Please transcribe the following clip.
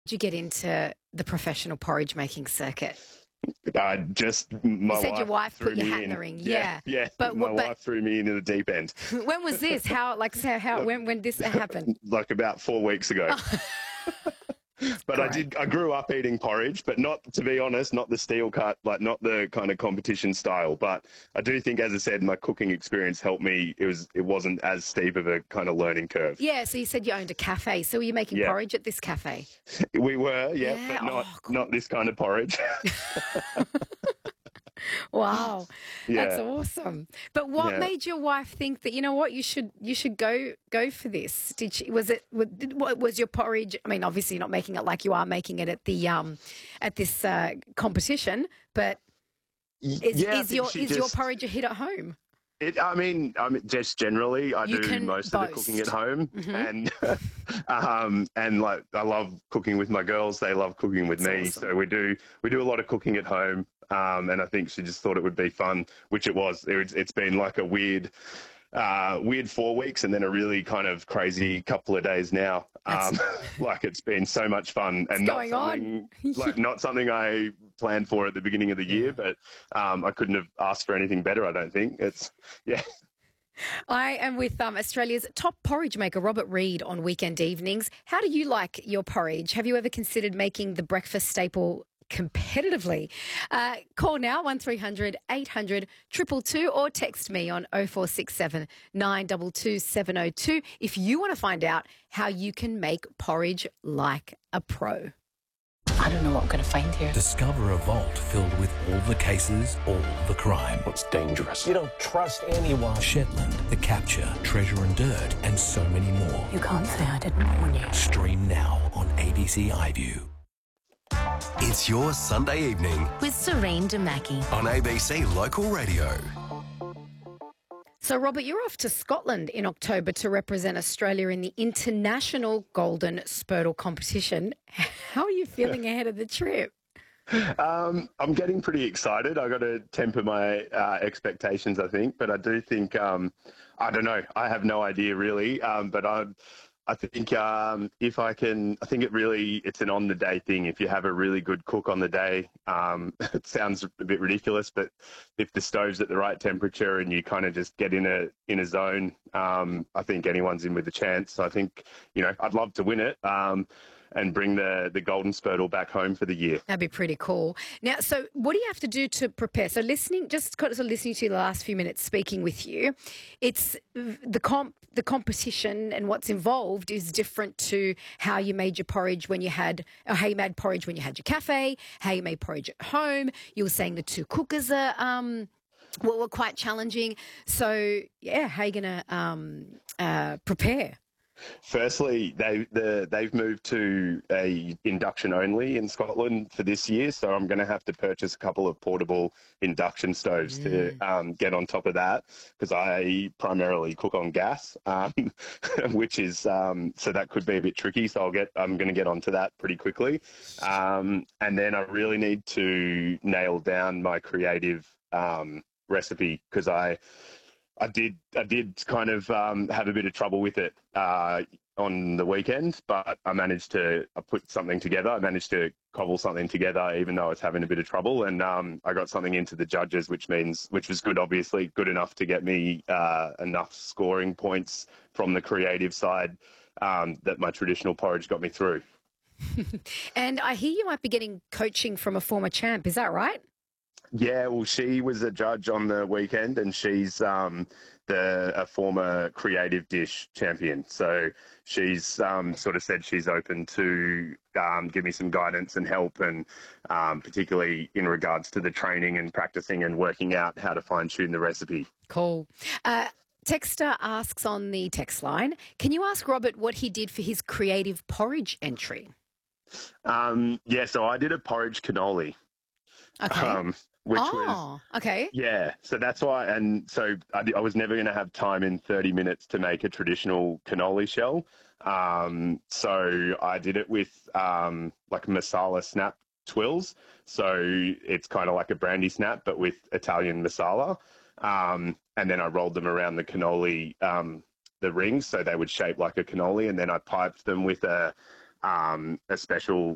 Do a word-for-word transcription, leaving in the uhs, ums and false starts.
Did you get into the professional porridge making circuit? Uh, just my You said wife your wife threw put your me hat in in. the ring. Yeah, Yeah. yeah. But My what? But wife threw me into the deep end. when was this? How? Like, so how? When? When this happened? Like about four weeks ago. But I Great. did. I grew up eating porridge, but not, to be honest, not the steel cut, like not the kind of competition style. But I do think, as I said, my cooking experience helped me. It was. It wasn't as steep of a kind of learning curve. Yeah. So you said you owned a cafe. So were you making Yeah, porridge at this cafe? we were. Yeah, Yeah. but not Oh, not cool. this kind of porridge. Wow, that's Yeah, awesome. But what yeah. made your wife think that, you know what, you should you should go go for this? Did she? Was it? wa- did- What was your porridge? I mean, obviously, you're not making it like you are making it at the um at this uh, competition. But Y- is Yeah, I is think your she is your just. porridge a hit at home? It, I mean, I mean, just generally, I You do can most of the cooking at boast. home, Hmm. and um, and like I love cooking with my girls. They love cooking with That's me, awesome. so we do we do a lot of cooking at home. Um, and I think she just thought it would be fun, which it was. It, it's been like a weird, uh, weird four weeks, and then a really kind of crazy couple of days now. That's Um, like it's been so much fun, what's and not going on. something like not something I planned for at the beginning of the year, Yeah. but um, I couldn't have asked for anything better. I don't think it's yeah. I am with um, Australia's top porridge maker, Robert Reid, on weekend evenings. How do you like your porridge? Have you ever considered making the breakfast staple competitively? Uh, call now, one three hundred eight hundred two two two, or text me on oh four six seven nine two two seven oh two if you want to find out how you can make porridge like a pro. I don't know what I'm going to find here. Discover a vault filled with all the cases, all the crime. It's dangerous. You don't trust anyone. Shetland, The Capture, Treasure and Dirt, and so many more. You can't say I didn't warn you. Stream now on A B C iView. It's your Sunday evening With Serene Demaki. on A B C Local Radio. So, Robert, you're off to Scotland in October to represent Australia in the International Golden Spurtle competition. How are you feeling ahead of the trip? Um, I'm getting pretty excited. I got to temper my uh, expectations, I think, but I do think um, I don't know. I have no idea really, um, but I I think um, if I can, I think it really it's an on the day thing. If you have a really good cook on the day, um, it sounds a bit ridiculous, but if the stove's at the right temperature and you kind of just get in a in a zone, um, I think anyone's in with a chance. So I think you know I'd love to win it. Um, and bring the, the Golden Spurtle back home for the year. That'd be pretty cool. Now, so what do you have to do to prepare? So listening, just kind of listening to you the last few minutes speaking with you, it's the comp, the competition and what's involved is different to how you made your porridge when you had, or how you made porridge when you had your cafe, how you made porridge at home. You were saying the two cookers are, um, were, were quite challenging. So, yeah, how are you going to um, uh, prepare? Firstly, they the, they've moved to a induction only in Scotland for this year, so I'm going to have to purchase a couple of portable induction stoves mm. to um, get on top of that because I primarily cook on gas, um, which is um, so that could be a bit tricky. So I'll get I'm going to get onto that pretty quickly, um, and then I really need to nail down my creative um, recipe because I. I did. I did kind of um, have a bit of trouble with it uh, on the weekend, but I managed to I put something together. I managed to cobble something together, even though I was having a bit of trouble, and um, I got something into the judges, which means which was good, obviously, good enough to get me uh, enough scoring points from the creative side um, that my traditional porridge got me through. And I hear you might be getting coaching from a former champ. Is that right? Yeah, well, she was a judge on the weekend, and she's um, the a former creative dish champion. So she's um, sort of said she's open to um, give me some guidance and help, and um, particularly in regards to the training and practicing and working out how to fine tune the recipe. Cool. Uh, Texter asks on the text line, can you ask Robert what he did for his creative porridge entry? Um, yeah, so I did a porridge cannoli. Okay. Um, which oh, was, okay. yeah, so that's why, and so I, I was never going to have time in thirty minutes to make a traditional cannoli shell. Um, so I did it with um, like masala snap twills. So it's kind of like a brandy snap, but with Italian masala. Um, and then I rolled them around the cannoli, um, the rings, so they would shape like a cannoli. And then I piped them with a, um, a special